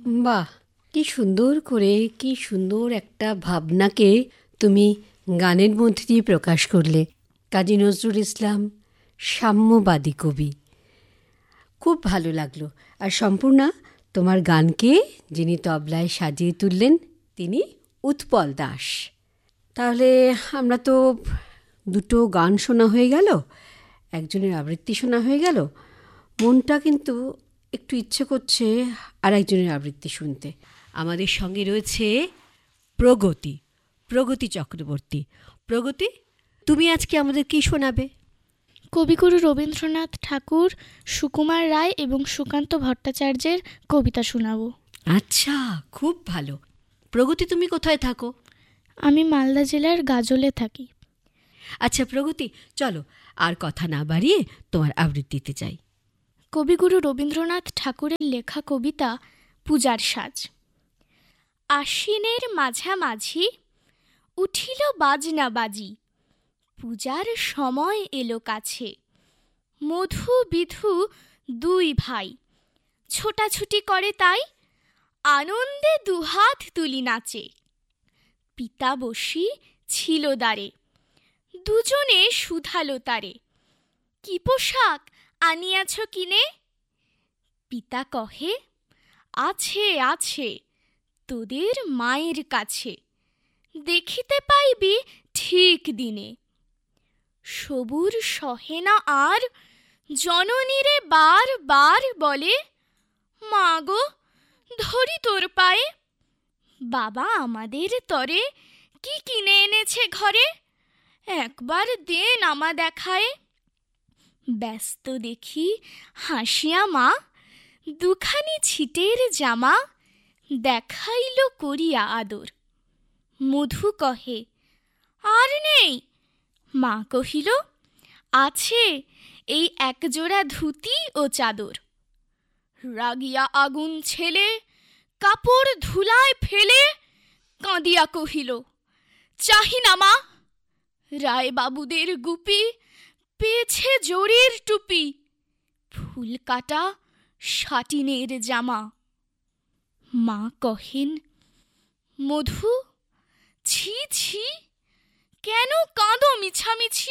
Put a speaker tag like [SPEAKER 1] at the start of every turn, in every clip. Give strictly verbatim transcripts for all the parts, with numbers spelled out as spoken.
[SPEAKER 1] বাহ, কি সুন্দর করে, কি সুন্দর একটা ভাবনাকে তুমি গানের মধ্যে দিয়ে প্রকাশ করলে। কাজী নজরুল ইসলাম সাম্যবাদী কবি, খুব ভালো লাগলো। আর সম্পূর্ণা, তোমার গানকে যিনি তবলায় সাজিয়ে তুললেন তিনি উৎপল দাস। তাহলে আমরা তো দুটো গান শোনা হয়ে গেল, একজনের আবৃত্তি শোনা হয়ে গেল। মনটা কিন্তু একটু ইচ্ছে করছে আর একজনের আবৃত্তি শুনতে। আমাদের সঙ্গে রয়েছে প্রগতি, প্রগতি চক্রবর্তী। প্রগতি, তুমি আজকে আমাদের কি শোনাবে?
[SPEAKER 2] কবিগুরু রবীন্দ্রনাথ ঠাকুর, সুকুমার রায় এবং সুকান্ত ভট্টাচার্যের কবিতা শোনাবো।
[SPEAKER 1] আচ্ছা, খুব ভালো। প্রগতি, তুমি কোথায় থাকো?
[SPEAKER 2] আমি মালদা জেলার গাজলে থাকি।
[SPEAKER 1] আচ্ছা প্রগতি, চলো আর কথা না বাড়িয়ে তোমার আবৃত্তিতে যাই।
[SPEAKER 2] কবিগুরু রবীন্দ্রনাথ ঠাকুরের লেখা কবিতা পূজার সাজ। আশ্বিনের মাঝামাঝি উঠিল বাজনা বাজি, পূজার সময় এলো কাছে। মধু বিধু দুই ভাই ছোটাছুটি করে, তাই আনন্দে দুহাত তুলি নাচে। পিতা বসি ছিল দ্বারে, দুজনে শুধালো তারে, কি পোশাক আনিয়াছ কিনে? পিতা কহে, আছে আছে তোদের মায়ের কাছে, দেখিতে পাইবি ঠিক দিনে। সবুর সহে না আর, জননীরে বার বার বলে, মা গো ধরি তোর পায়ে। বাবা আমাদের তরে কি কিনে এনেছে ঘরে, একবার দে নামা দেখায়। ব্যস্ত দেখি হাসিয়া মা, দুখানি ছিটের জামা দেখাইল করিয়া আদর। মধু কহে, আর নেই? মা কহিল, আছে এই একজোড়া ধুতি ও চাদর। রাগিয়া আগুন ছেলে কাপড় ধুলায় ফেলে কাঁদিয়া কহিল, চাহি না মা। রায় বাবুদের গুপি পেয়েছে জরির টুপি, ফুল কাটা সাটিনের জামা। মা কহেন, মধু ছি ছি, কেন কাঁদো মিছামিছি?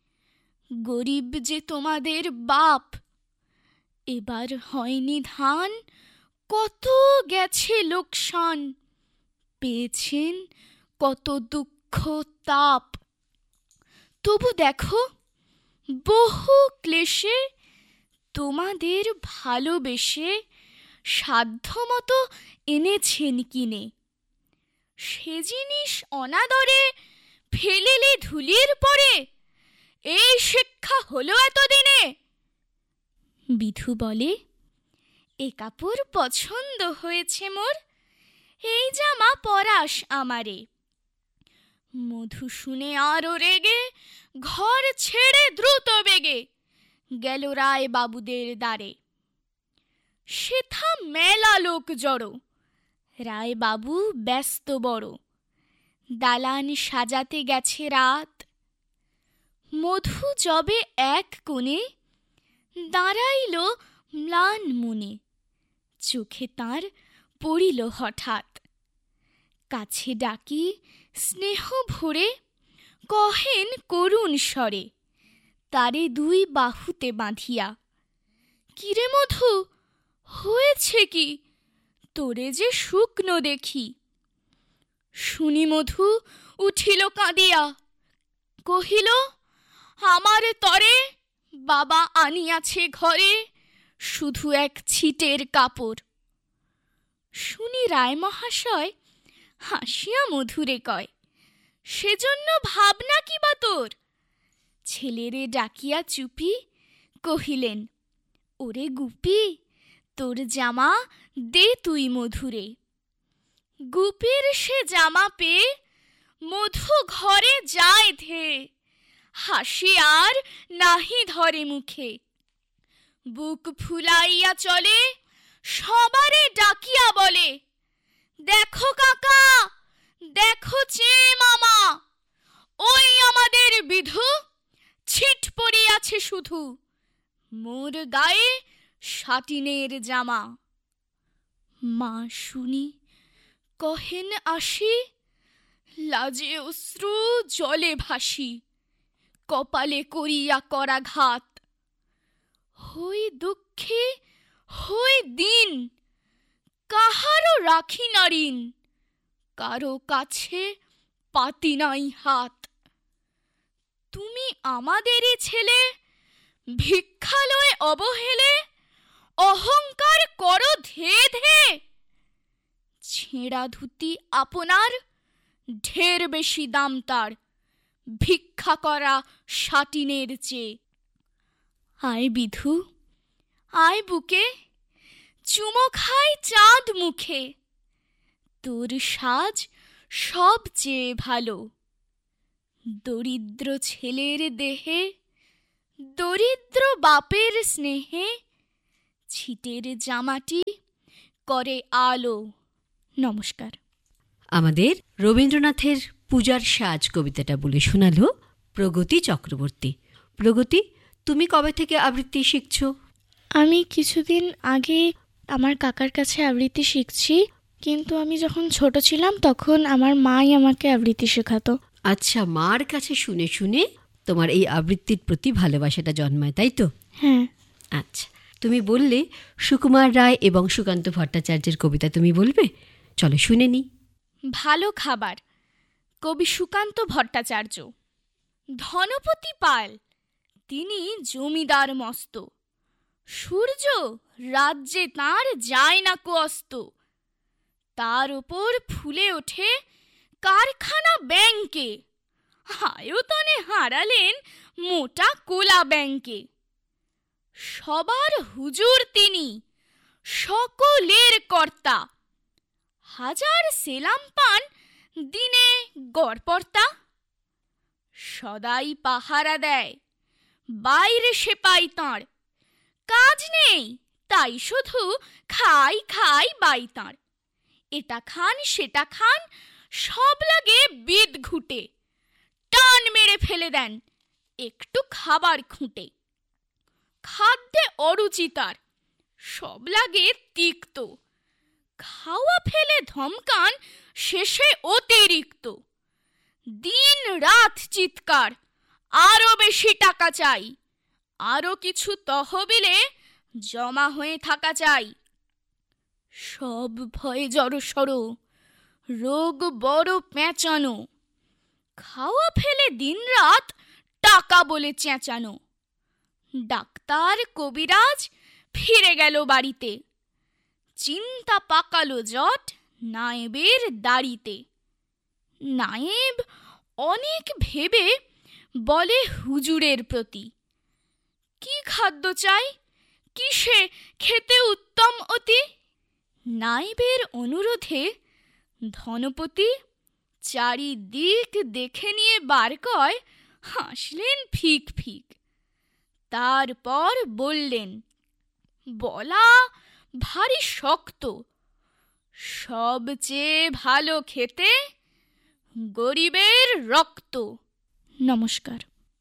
[SPEAKER 2] গরিব যে তোমাদের বাপ, এবার হয়নি ধান, কত গেছে লোকসান, পেয়েছেন কত দুঃখ তাপ। তবু দেখো বহু ক্লেশে তোমাদের ভালোবেসে সাধ্যমতো এনেছেন কিনে। সে জিনিস অনাদরে ফেলিলে ধুলির পরে, এই শিক্ষা হলো এতদিনে। বিধু বলে, এ কাপড় পছন্দ হয়েছে মোর, এই জামা পরাস আমারে। মধু শুনে আরো রেগে ঘর ছেড়ে দ্রুত বেগে গেল রায় বাবুদের দ্বারে। সেথা মেলা লোক জড়ো, রায় বাবু ব্যস্ত বড়, দালান সাজাতে গেছে রাত। মধু যবে এক কোণে দাঁড়াইল ম্লান মনে, চোখে তাঁর পড়িল হঠাৎ। কাছে ডাকি স্নেহ ভরে কহেন করুণ স্বরে, তারে দুই বাহুতে বাঁধিয়া, কিরে মধু হয়েছে কি, তোরে যে শুকনো দেখি। শুনি মধু উঠিল কাঁদিয়া, কহিল, আমার তরে বাবা আনিয়াছে ঘরে শুধু এক ছিটের কাপড়। শুনি রায় মহাশয় হাসিয়া মধুরে কয়, সেজন্য ভাবনা কি বা তোর? ছেলেরে ডাকিয়া চুপি কহিলেন, ওরে গুপি, তোর জামা দে তুই মধুরে। গুপির সে জামা পেয়ে মধু ঘরে যায় ধেয়ে, হাসি আর নাহি ধরে মুখে। বুক ফুলাইয়া চলে সবারে ডাকিয়া বলে, দেখো কাকা, দেখো চে মামা, ওই আমাদের বিধু ছিট পড়িয়াছে শুধু, মোর গায়ে সাটিনের জামা। মা শুনি কহেন আসি, লাজে অশ্রু জলে ভাসি, কপালে করিয়া করাঘাত। হই দুঃখে হই দিন, কাহারও রাখি না ঋণ, কারো কাছে পাতি নাই হাত। তুমি আমাদেরই ছেলে, ভিক্ষালয়ে অবহেলে, অহংকার করো ধে ধে। ছেঁড়া ধুতি আপনার, ঢের বেশি দাম তার, ভিক্ষা করা সাটিনের চেয়ে। আয় বিধু আয় বুকে, চুমো খাই চাঁদ মুখে, তোর সাজ সবচেয়ে ভালো। দরিদ্র ছেলের দেহে, দরিদ্র বাপের স্নেহে, ছিটের জামাটি করে আলো। নমস্কার।
[SPEAKER 1] আমাদের রবীন্দ্রনাথের পূজার সাজ কবিতাটা বলে শোনালো প্রগতি চক্রবর্তী। প্রগতি, তুমি কবে থেকে আবৃত্তি শিখছো?
[SPEAKER 2] আমি কিছুদিন আগে আমার কাকার কাছে আবৃত্তি শিখছি, কিন্তু আমি যখন ছোট ছিলাম তখন আমার মাই আমাকে আবৃত্তি শেখাতো।
[SPEAKER 1] আচ্ছা, মার কাছে শুনে শুনে তোমার এই আবৃত্তির প্রতি ভালোবাসাটা জন্মায়, তাই তো?
[SPEAKER 2] হ্যাঁ।
[SPEAKER 1] আচ্ছা, তুমি বললে সুকুমার রায় এবং সুকান্ত ভট্টাচার্যের কবিতা তুমি বলবে, চলো শুনে নি।
[SPEAKER 2] ভালো খাবার, কবি সুকান্ত ভট্টাচার্য। ধনপতি পাল, তিনি জমিদার মস্ত, সূর্য রাজ্যে তাঁর যায় না কো অস্ত। তার ওপর ফুলে ওঠে কারখানা ব্যাংকে, আয়তনে হারালেন মোটা কোলা ব্যাংকে। সবার হুজুর তিনি, সকলের কর্তা, হাজার সেলাম পান দিনে গড়পর্তা। সদাই পাহারা দেয়, বাইরে সেপাই তাঁর, কাজ নেই তাই শুধু খাই খাই বাই তাঁর। এটা খান সেটা খান, সব লাগে বিদ ঘুটে, টান মেরে ফেলে দেন একটু খাবার খুঁটে। খাদ্যে অরুচি তার, সব লাগে তিক্ত, খাওয়া ফেলে ধমকান শেষে অতিরিক্ত। দিন রাত চিৎকার, আরো বেশি টাকা চাই, আরো কিছু তহবিলে জমা হয়ে থাকা চাই। সব ভয়ে জড়সড়, রোগ বড় পেঁচানো, খাওয়া ফেলে দিন রাত টাকা বলে চেঁচানো। ডাক্তার কবিরাজ ফিরে গেল বাড়িতে, চিন্তা পাকালো জট নায়েবের দাড়িতে। নায়েব অনেক ভেবে বলে হুজুরের প্রতি, কি খাদ্য চাই, কিসে খেতে উত্তম অতি। নায়েবের অনুরোধে ধনপতি চারিদিক দেখে নিয়ে বার কয়, হাসলেন ফিক ফিক। তারপর বললেন, বলা ভারী শক্ত, সবচেয়ে ভালো খেতে গরিবের রক্ত। নমস্কার।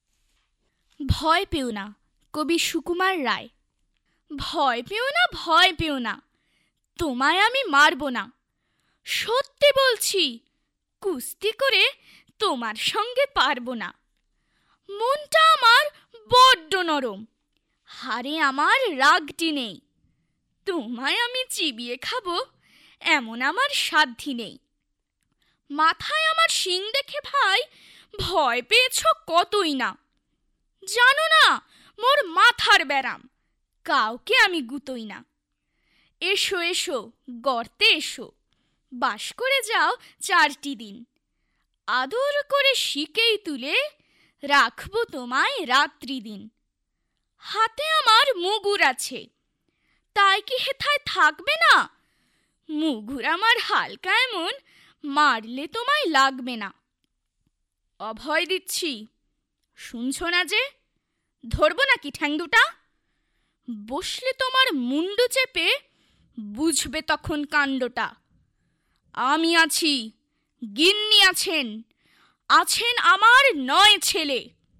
[SPEAKER 2] ভয় পেও না, কবি সুকুমার রায়। ভয় পেও না ভয় পেও না, তোমায় আমি মারব না। সত্যি বলছি, কুস্তি করে তোমার সঙ্গে পারবো না। মনটা আমার বড্ড নরম, হারে আমার রাগটি নেই। তোমায় আমি চিবিয়ে খাবো এমন আমার সাধ্যি নেই। মাথায় আমার শিং দেখে ভাই ভয় পেয়েছ কতই না। জানো না মোর মাথার ব্যারাম, কাউকে আমি গুতোই না। এসো এসো গর্তে এসো, বাস করে যাও চারটি দিন। আদর করে শিকেই তুলে রাখবো তোমায় রাত্রি দিন। হাতে আমার মুগুর আছে, তাই কি হেথায় থাকবে না? মুগুর আমার হালকা এমন, মারলে তোমায় লাগবে না। অভয় দিচ্ছি, শুনছো না যে? ধরবো নাকি ঠ্যাং দুটা? বসলে তোমার মুন্ডু চেপে বুঝবে তখন কাণ্ডটা। আমি আছি, গিন্নি আছেন, আছেন আমার নয় ছেলে।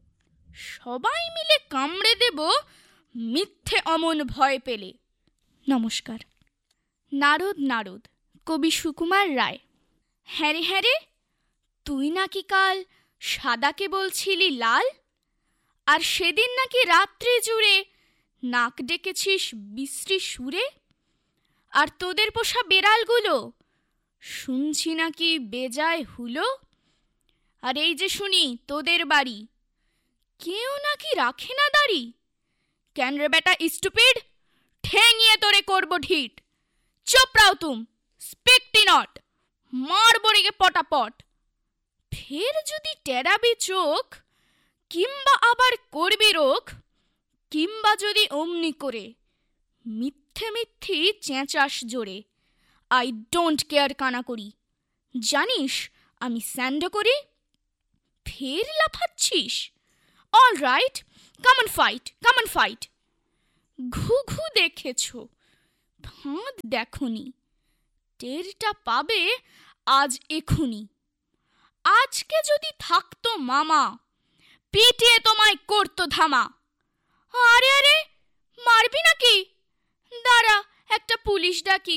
[SPEAKER 2] সবাই মিলে কামড়ে দেব মিথ্যে অমন ভয় পেলে। নমস্কার। নারদ নারদ কবি সুকুমার রায়। হ্যাঁ রে হ্যাঁ রে, তুই নাকি কাল সাদাকে বলছিলি লাল, আর সেদিন নাকি রাত্রি জুড়ে নাক ডেকেছিস বিশ্রী সুরে, আর তোদের পোষা বেড়ালগুলো শুনছি নাকি বেজায় হুলো, আর এই যে শুনি তোদের বাড়ি কেউ নাকি রাখে না দাড়ি। কেন রে বেটা স্টুপিড, ঠেঙিয়ে তোরে করবো ঢিট। চুপ রাও তুম, স্পিকটি নট, মারবো রেগে পটাপট। ফের যদি টেরাবি চোখ, কিংবা আবার করবি রোখ, কিংবা যদি অমনি করে মিথ্যে মিথ্যে চেঁচাস জোরে, আই ডোন্ট কেয়ার কানা করি। জানিস আমি স্যান্ডো করি। ফের লাফাচ্ছিস? All right, come on fight, come on fight. ঘু ঘু দেখেছ, ফাঁদ দেখনি, টেরটা পাবে আজ এখুনি। আজকে যদি থাকতো মামা, পিটিয়ে তোমায় করতো ধামা। আরে আরে, মারবি নাকি? দাঁড়া একটা পুলিশ ডাকি।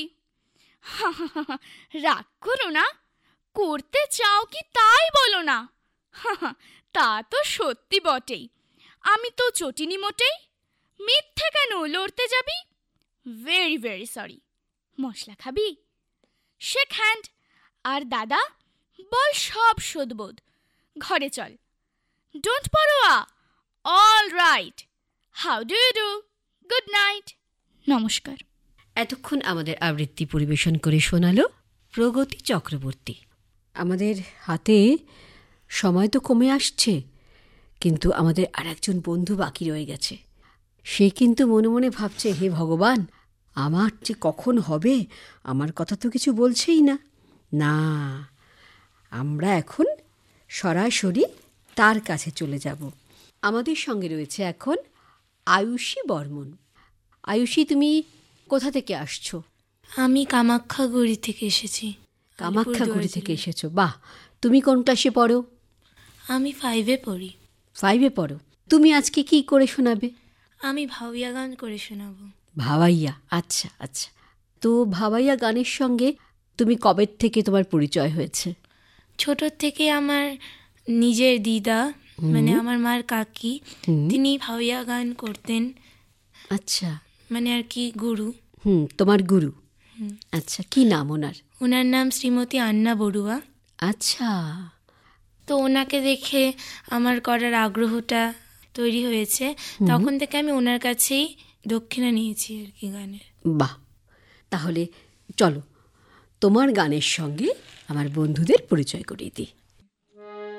[SPEAKER 2] রাগ করো না, করতে চাও কি তাই বলো না। তা তো সত্যি বটেই, আমি তো চটিনি মোটেই। মিথ্যে কেন লড়তে যাবি? Very very sorry. মশলা খাবি? Shake hand. আর দাদা বল সব শোধবোধ। ঘরে চল। ডোন্ট পরোয়া, all right. How do you do? Good night. নমস্কার।
[SPEAKER 1] এতক্ষণ আমাদের আবৃত্তি পরিবেশন করে শোনালো প্রগতি চক্রবর্তী। আমাদের হাতে সময় তো কমে আসছে, কিন্তু আমাদের আর একজন বন্ধু বাকি রয়ে গেছে। সে কিন্তু মনে মনে ভাবছে, হে ভগবান, আমার যে কখন হবে, আমার কথা তো কিছু বলছেই না। না, আমরা এখন সরাসরি তার কাছে চলে যাব। আমাদের সঙ্গে রয়েছে এখন আয়ুষী বর্মন। আয়ুষী, তুমি কোথা থেকে আসছো?
[SPEAKER 3] আমি কামাখ্যাগুড়ি থেকে এসেছি।
[SPEAKER 1] কামাখ্যাগুড়ি থেকে এসেছো, বাহ। তুমি কোন ক্লাসে পড়ো?
[SPEAKER 3] আমি ফাইভে পড়ি।
[SPEAKER 1] ফাইভে পড়ো। তুমি আজকে কি করে শোনাবে?
[SPEAKER 3] আমি ভাওয়াইয়া গান করে শোনাবো।
[SPEAKER 1] ভাওয়াইয়া, আচ্ছা আচ্ছা। তো ভাওয়াইয়া গানের সঙ্গে তুমি কবে থেকে তোমার পরিচয় হয়েছে?
[SPEAKER 3] ছোট থেকে আমার নিজের দিদা, মানে আমার মার কাকি, তিনি ভাওয়াইয়া গান করতেন।
[SPEAKER 1] আচ্ছা,
[SPEAKER 3] মানে আর কি গুরু।
[SPEAKER 1] হুম, তোমার গুরু। আচ্ছা, কি নাম ওনার?
[SPEAKER 3] ওনার নাম শ্রীমতী আন্না বড়ুয়া।
[SPEAKER 1] আচ্ছা।
[SPEAKER 3] তো ওনাকে দেখে আমার করার আগ্রহটা তৈরি হয়েছে। তখন থেকে আমি ওনার কাছেই দক্ষিণা নিয়েছি আর কি গানের।
[SPEAKER 1] বাহ, তাহলে চলো তোমার গানের সঙ্গে আমার বন্ধুদের পরিচয় করিয়ে দিই।